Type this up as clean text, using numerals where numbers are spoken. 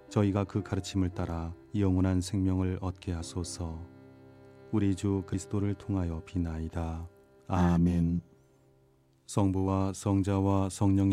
저희가 그 가르침을 따라 영원한 생명을 얻게 하소서. 우리 주 그리스도를 통하여 비나이다. 아멘. 성부와 성자와 성령